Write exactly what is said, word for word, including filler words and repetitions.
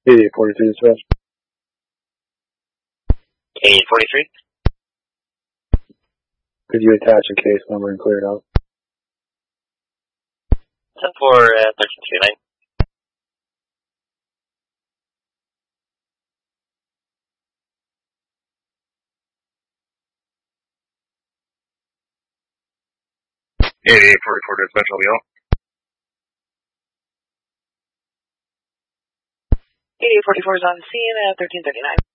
eighty-eight forty-three dispatch. eighty-eight forty-three. Could you attach a case number and clear it out? ten four uh, thirteen thirty-nine. eighty-eight forty-four dispatch, I'll be out. eighty-eight forty-four is on scene at thirteen thirty-nine.